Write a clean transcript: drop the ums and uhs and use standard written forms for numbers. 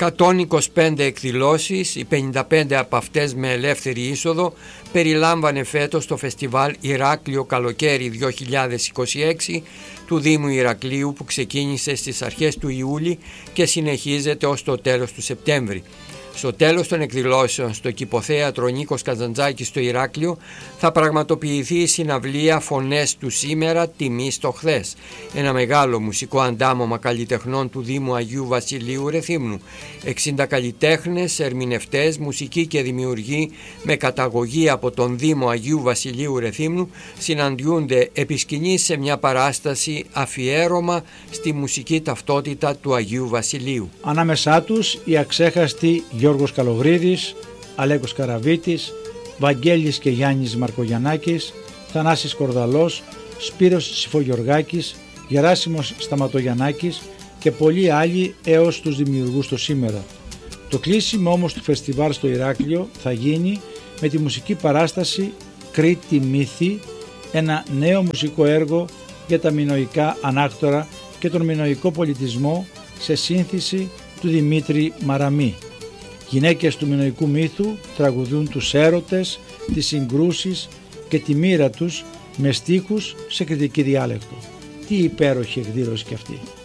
125 εκδηλώσεις, οι 55 από αυτές με ελεύθερη είσοδο, περιλάμβανε φέτος το φεστιβάλ Ηράκλειο Καλοκαίρι 2026 του Δήμου Ηρακλείου, που ξεκίνησε στις αρχές του Ιούλη και συνεχίζεται ως το τέλος του Σεπτέμβρη. Στο τέλος των εκδηλώσεων στο κηποθέατρο Νίκος Καζαντζάκης στο Ηράκλειο θα πραγματοποιηθεί η συναυλία «Φωνές του σήμερα, τιμή στο χθες», ένα μεγάλο μουσικό αντάμωμα καλλιτεχνών του Δήμου Αγίου Βασιλείου Ρεθύμνου. 60 καλλιτέχνες, ερμηνευτές, μουσικοί και δημιουργοί με καταγωγή από τον Δήμο Αγίου Βασιλείου Ρεθύμνου συναντιούνται επί σκηνής σε μια παράσταση αφιέρωμα στη μουσική ταυτότητα του Αγίου Βασιλείου. Ανάμεσά τους οι αξέχαστοι Γιώργος Καλογρίδης, Αλέκος Καραβίτης, Βαγγέλης και Γιάννης Μαρκογιαννάκης, Θανάσης Κορδαλός, Σπύρος Σιφογιοργάκης, Γεράσιμος Σταματογιαννάκης και πολλοί άλλοι έως τους δημιουργούς το σήμερα. Το κλείσιμο όμως του φεστιβάλ στο Ηράκλειο θα γίνει με τη μουσική παράσταση Κρήτη Μύθη, ένα νέο μουσικό έργο για τα μινωικά ανάκτορα και τον μινωικό πολιτισμό σε σύνθεση του Δημήτρη Μαραμή. Γυναίκες του μινωικού μύθου τραγουδούν τους έρωτες, τις συγκρούσεις και τη μοίρα τους με στίχους σε κρητική διάλεκτο. Τι υπέροχη εκδήλωση κι αυτή!